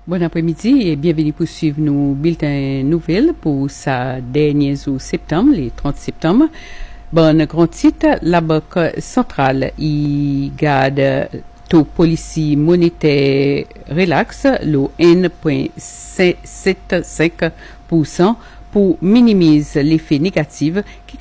Bon après-midi et bienvenue pour suivre nos bulletins nouvelles pour sa dernière jour septembre, les 30 septembre. Bon, grand titre, la Banque centrale, il garde taux policier monétaire relax, le 1,75% pour minimiser l'effet négatif qui